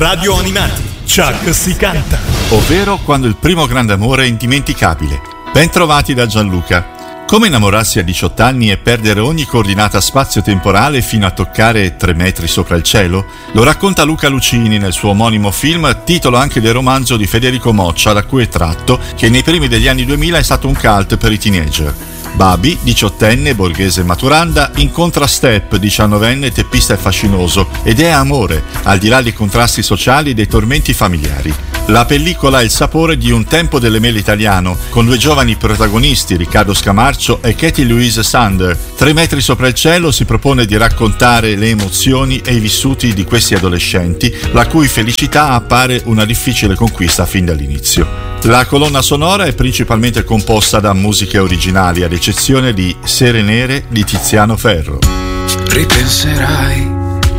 Radio Animati, Chuck si canta. Ovvero Quando il primo grande amore è indimenticabile. Ben trovati da Gianluca. Come innamorarsi a 18 anni e perdere ogni coordinata spazio-temporale fino a toccare 3 metri sopra il cielo? Lo racconta Luca Lucini nel suo omonimo film, titolo anche del romanzo di Federico Moccia, da cui è tratto, che nei primi degli anni 2000 è stato un cult per i teenager. Babi, 18enne, borghese maturanda, incontra Step, 19enne, teppista e fascinoso, ed è amore, al di là dei contrasti sociali e dei tormenti familiari. La pellicola ha il sapore di Un tempo delle mele italiano, con 2 giovani protagonisti, Riccardo Scamarcio e Katie Louise Sander. 3 metri sopra il cielo si propone di raccontare le emozioni e i vissuti di questi adolescenti, la cui felicità appare una difficile conquista fin dall'inizio. La colonna sonora è principalmente composta da musiche originali, ad eccezione di Sere Nere di Tiziano Ferro. Ripenserai